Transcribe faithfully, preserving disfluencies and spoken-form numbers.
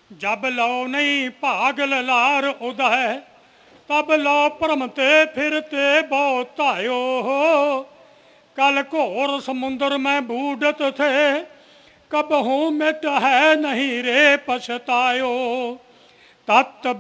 जब लो नहीं भाग ललार उदय, तब लो भ्रमते फिरते बहुत आयो। कल घोर समुद्र में बूढ़त थे, कब हूँ मिट है नहीं रे पछतायो। तत्